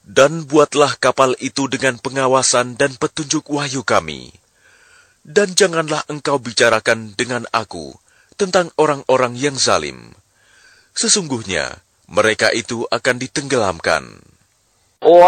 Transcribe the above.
Dan buatlah kapal itu dengan pengawasan dan petunjuk wahyu kami. Dan janganlah engkau bicarakan dengan aku tentang orang-orang yang zalim. Sesungguhnya mereka itu akan ditenggelamkan.